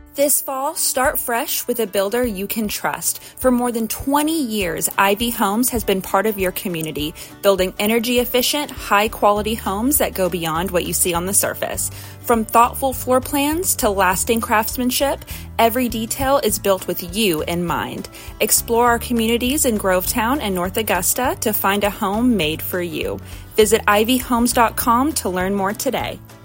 This fall, start fresh with a builder you can trust. For more than 20 years, Ivy Homes has been part of your community, building energy-efficient, high-quality homes that go beyond what you see on the surface. From thoughtful floor plans to lasting craftsmanship, every detail is built with you in mind. Explore our communities in Grovetown and North Augusta to find a home made for you. Visit ivyhomes.com to learn more today.